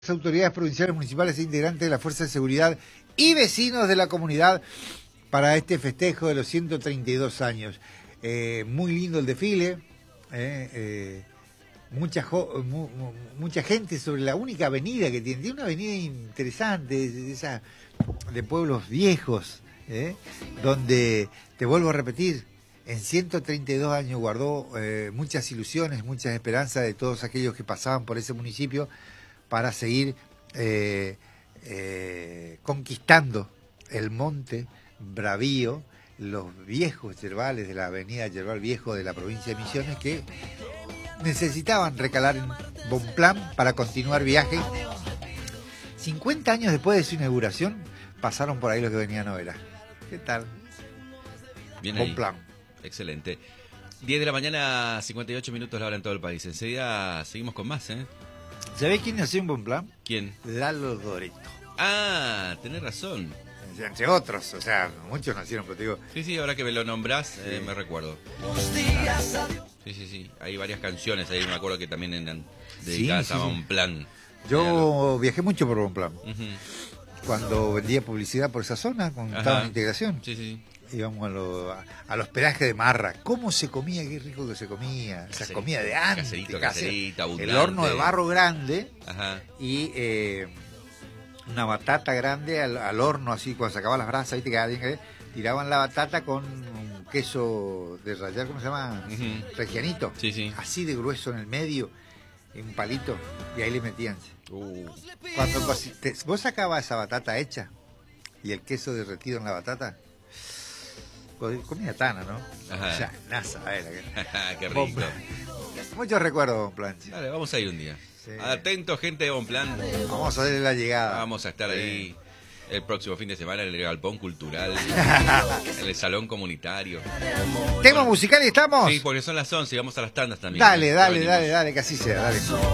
Autoridades provinciales, municipales e integrantes de la Fuerza de Seguridad y vecinos de la comunidad para este festejo de los 132 años. Muy lindo el desfile, mucha gente sobre la única avenida que tiene una avenida interesante, de pueblos viejos, donde, te vuelvo a repetir, en 132 años guardó muchas ilusiones, muchas esperanzas de todos aquellos que pasaban por ese municipio para seguir conquistando el monte Bravío, los viejos yerbales de la avenida Yerbal Viejo de la provincia de Misiones, que necesitaban recalar en Bonpland para continuar viaje. 50 años después de su inauguración, pasaron por ahí los que venían a ver. ¿Qué tal? Bien Bonpland. Excelente. 10 de la mañana, 58 minutos la hora en todo el país. Enseguida seguimos con más, ¿eh? ¿Sabés quién nació en Bonpland? ¿Quién? Lalo Doreto. Ah, tenés razón. Entre otros, o sea, muchos nacieron, pero te digo... Sí, ahora que me lo nombrás, sí. me recuerdo. Sí. Hay varias canciones ahí, me acuerdo que también eran dedicadas a Bonpland. Yo viajé mucho por Bonpland. Cuando vendía publicidad por esa zona, cuando estaba en integración. Sí. Íbamos al hospedaje de Marra. ¿Cómo se comía? Qué rico que se comía. Esa comida de antes. Caserita, abundante. El horno de barro grande. Ajá. Y una batata grande al horno, así, cuando sacaban las brasas, ¿viste? Que tiraban la batata con un queso de rallar, ¿cómo se llama? Regianito. Sí. Así de grueso en el medio, en un palito, y ahí le metían. Cuando vos sacabas esa batata hecha y el queso derretido en la batata, comida tana, ¿no? Ajá. O sea, NASA, qué rico. Muchos recuerdos de Bonpland. Dale, vamos a ir un día. Sí. Atento, gente de Bonpland. Vamos a darle la llegada. Vamos a estar ahí el próximo fin de semana en el Galpón Cultural, en el Salón Comunitario. ¿Tema musical y estamos? Sí, porque son las 11 y vamos a las tandas también. Dale, que así sea, dale.